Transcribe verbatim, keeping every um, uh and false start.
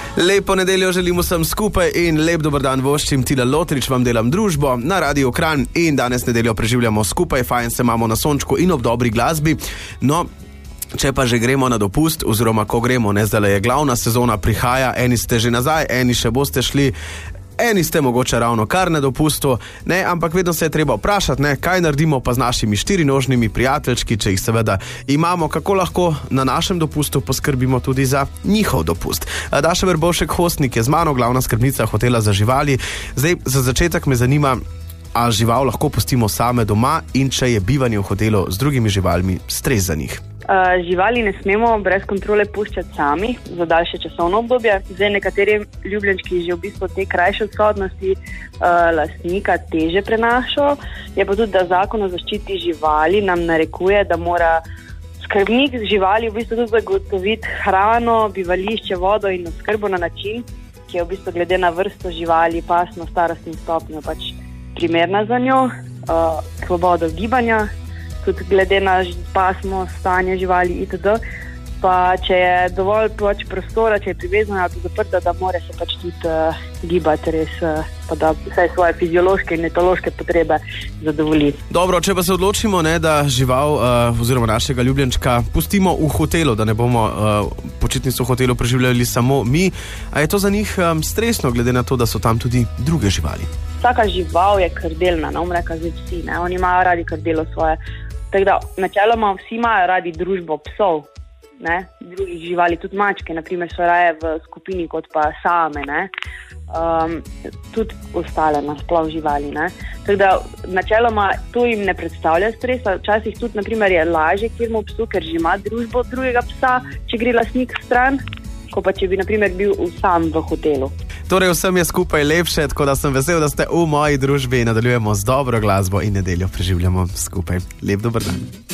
Lepo nedeljo želim vsem skupaj in lep dober dan voščim. Tila Lotrič vam delam družbo na Radio Kranj in danes nedeljo preživljamo skupaj, fajn se imamo na sončku in ob dobri glasbi. No, če pa že gremo na dopust, oziroma ko gremo, ne, zdaj je glavna sezona prihaja, eni ste že nazaj, eni še boste šli, eni ste mogoče ravno kar na dopustu, ne, ampak vedno se je treba vprašati, ne, kaj naredimo pa z našimi štirinožnimi prijateljčki, če jih seveda imamo, kako lahko na našem dopustu poskrbimo tudi za njihov dopust. Daša Verbovšek Hostnik je z mano, glavna skrbnica hotela za živali. Zdaj, za začetek me zanima, a žival lahko pustimo same doma in če je bivanje v hotelu z drugimi živalmi stres za njih? Uh, živali ne smemo brez kontrole puščati sami za daljše časovno obdobje. Zdaj nekateri ljubljenčki že v bistvu te krajše odsotnosti uh, lastnika teže prenašajo. Je pa tudi, da zakon o zaščiti živali nam narekuje, da mora skrbnik živali v bistvu tudi zagotoviti hrano, bivališče, vodo in oskrbo na način, ki je v bistvu glede na vrsto živali, pasno, starost in stopnjo pač primerna za njo, uh, svobodo gibanja, tudi glede na pasmo, stanje živali itd. Pa če je dovolj pač prostora, če je privezana ali zaprta, da more se pač tudi uh, gibati res, uh, pa da vse svoje fiziološke in etološke potrebe zadovolji. Dobro, če pa se odločimo, ne, da žival uh, oziroma našega ljubljenčka pustimo v hotelu, da ne bomo uh, počitnico v hotelu preživljali samo mi, a je to za njih um, stresno, glede na to, da so tam tudi druge živali? Vsaka žival je krdelna, ne bom rekla zdaj vsi, ne, oni imajo radi krdelo svoje. Tako da, načeloma vsi imajo radi družbo psov, ne, drugih živali, tudi mačke, naprimer, so raje v skupini kot pa same, ne, um, tudi ostale nasploh živali, ne. Tako da, načeloma to jim ne predstavlja stresa, včasih tudi, naprimer, je lažje kjermu psu, ker že ima družbo drugega psa, če gre lastnik stran, ko pa če bi, naprimer, bil sam v hotelu. Torej vsem je skupaj lepše, tako da sem vesel, da ste v moji družbi in nadaljujemo z dobro glasbo in nedeljo preživljamo skupaj. Lep dober dan.